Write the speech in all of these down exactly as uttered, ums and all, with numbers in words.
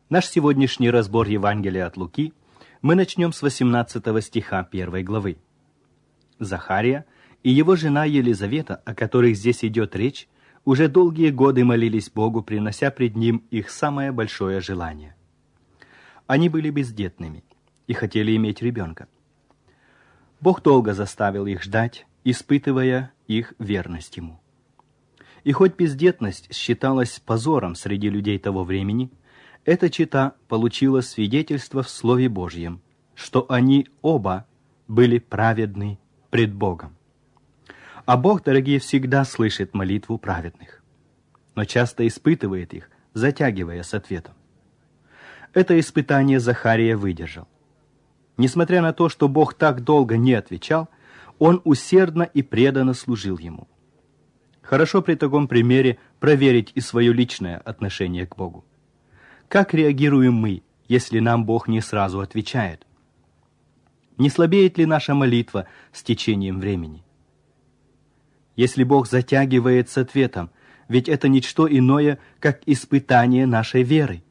Наш сегодняшний разбор Евангелия от Луки мы начнем с восемнадцатого стиха первой главы. Захария и его жена Елизавета, о которых здесь идет речь, уже долгие годы молились Богу, принося пред Ним их самое большое желание. Они были бездетными и хотели иметь ребенка. Бог долго заставил их ждать, испытывая их верность Ему. И хоть бездетность считалась позором среди людей того времени, эта чета получила свидетельство в Слове Божьем, что они оба были праведны пред Богом. А Бог, дорогие, всегда слышит молитву праведных, но часто испытывает их, затягивая с ответом. Это испытание Захария выдержал. Несмотря на то, что Бог так долго не отвечал, он усердно и преданно служил Ему. Хорошо при таком примере проверить и свое личное отношение к Богу. Как реагируем мы, если нам Бог не сразу отвечает? Не слабеет ли наша молитва с течением времени? Если Бог затягивает с ответом, ведь это ничто иное, как испытание нашей веры.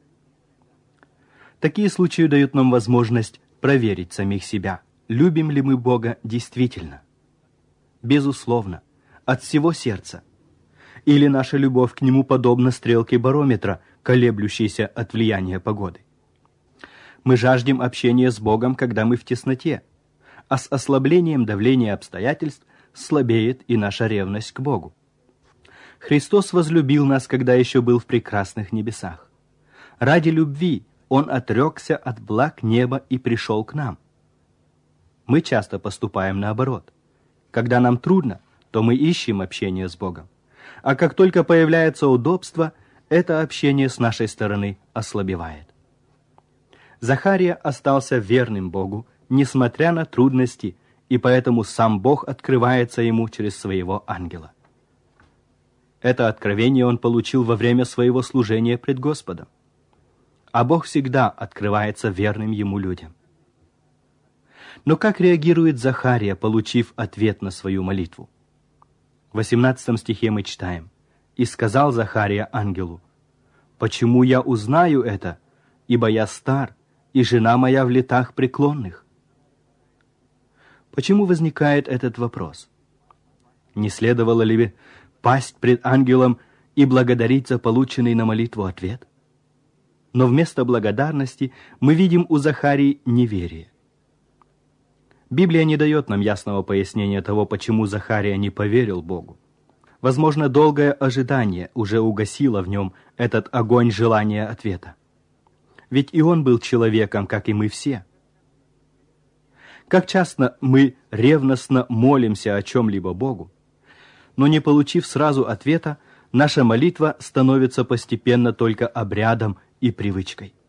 Такие случаи дают нам возможность проверить самих себя, любим ли мы Бога действительно. Безусловно, от всего сердца. Или наша любовь к Нему подобна стрелке барометра, колеблющейся от влияния погоды. Мы жаждем общения с Богом, когда мы в тесноте, а с ослаблением давления обстоятельств слабеет и наша ревность к Богу. Христос возлюбил нас, когда еще был в прекрасных небесах. Ради любви Он отрекся от благ неба и пришел к нам. Мы часто поступаем наоборот. Когда нам трудно, то мы ищем общение с Богом. А как только появляется удобство, это общение с нашей стороны ослабевает. Захария остался верным Богу, несмотря на трудности, и поэтому сам Бог открывается ему через своего ангела. Это откровение он получил во время своего служения пред Господом. А Бог всегда открывается верным ему людям. Но как реагирует Захария, получив ответ на свою молитву? В восемнадцатом стихе мы читаем: «И сказал Захария ангелу: почему я узнаю это, ибо я стар, и жена моя в летах преклонных?» Почему возникает этот вопрос? Не следовало ли пасть пред ангелом и благодарить за полученный на молитву ответ? Но вместо благодарности мы видим у Захарии неверие. Библия не дает нам ясного пояснения того, почему Захария не поверил Богу. Возможно, долгое ожидание уже угасило в нем этот огонь желания ответа. Ведь и он был человеком, как и мы все. Как часто мы ревностно молимся о чем-либо Богу, но не получив сразу ответа, наша молитва становится постепенно только обрядом и привычкой.